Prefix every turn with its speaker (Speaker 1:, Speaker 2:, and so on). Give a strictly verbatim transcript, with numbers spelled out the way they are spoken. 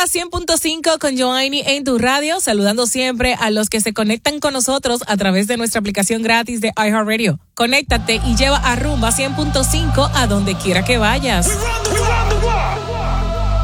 Speaker 1: Rumba cien punto cinco con Joanny en tu radio, saludando siempre a los que se conectan con nosotros a través de nuestra aplicación gratis de iHeartRadio. Conéctate y lleva a Rumba cien punto cinco a donde quiera que vayas.
Speaker 2: We run the, we run the